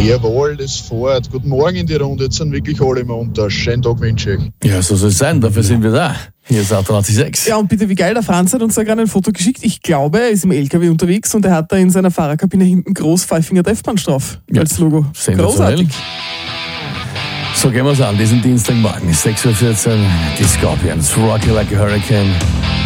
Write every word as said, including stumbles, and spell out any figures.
Jawohl, das fährt. Guten Morgen in die Runde, jetzt sind wirklich alle munter. Schönen Tag wünsche ich. Ja, so soll es sein, dafür sind wir da. Hier ist achtundachtzig Komma sechs. Ja, und bitte, wie geil, der Franz hat uns da gerade ein Foto geschickt. Ich glaube, er ist im L K W unterwegs und er hat da in seiner Fahrerkabine hinten groß Five Finger Death Punch drauf Ja, als Logo. sensationell. Großartig. So gehen wir es an, diesen Dienstagmorgen, sechs Uhr vierzehn, die Scorpions, Rocky Like a Hurricane.